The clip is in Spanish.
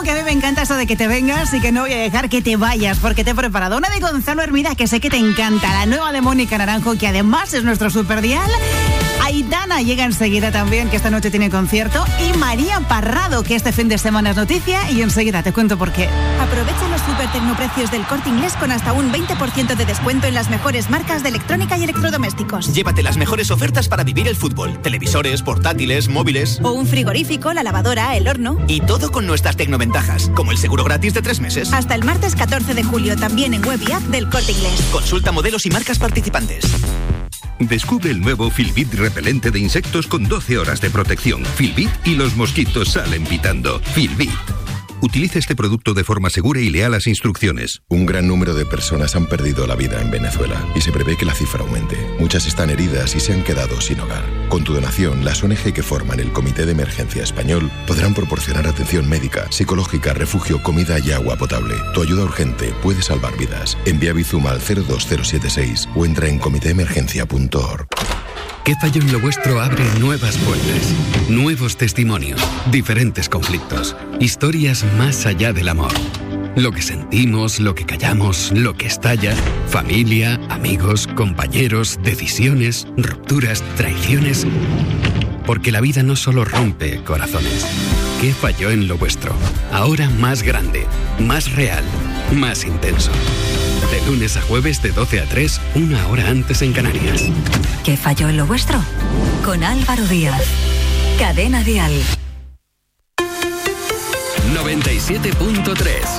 que a mí me encanta eso de que te vengas y que no voy a dejar que te vayas, porque te he preparado una de Gonzalo Hermida que sé que te encanta, la nueva de Mónica Naranjo, que además es nuestro superdial. Aitana llega enseguida también, que esta noche tiene concierto, y María Parrado, que este fin de semana es noticia, y enseguida te cuento por qué. Aprovecha los super tecnoprecios del Corte Inglés con hasta un 20% de descuento en las mejores marcas de electrónica y electrodomésticos. Llévate las mejores ofertas para vivir el fútbol. Televisores, portátiles, móviles. O un frigorífico, la lavadora, el horno. Y todo con nuestras tecnoventajas, como el seguro gratis de 3 meses. Hasta el martes 14 de julio, también en web y app del Corte Inglés. Consulta modelos y marcas participantes. Descubre el nuevo Filbit repelente de insectos con 12 horas de protección. Filbit y los mosquitos salen pitando. Filbit. Utilice este producto de forma segura y lea las instrucciones. Un gran número de personas han perdido la vida en Venezuela y se prevé que la cifra aumente. Muchas están heridas y se han quedado sin hogar. Con tu donación, las ONG que forman el Comité de Emergencia Español podrán proporcionar atención médica, psicológica, refugio, comida y agua potable. Tu ayuda urgente puede salvar vidas. Envía Bizum al 02076 o entra en comitéemergencia.org. ¿Qué falló en lo vuestro? Abre nuevas puertas, nuevos testimonios, diferentes conflictos, historias más allá del amor. Lo que sentimos, lo que callamos, lo que estalla, familia, amigos, compañeros, decisiones, rupturas, traiciones. Porque la vida no solo rompe corazones. ¿Qué falló en lo vuestro? Ahora más grande, más real, más intenso. De lunes a jueves de 12 a 3, 1 hora antes en Canarias. ¿Qué falló en lo vuestro? Con Álvaro Díaz. Cadena Dial. 97.3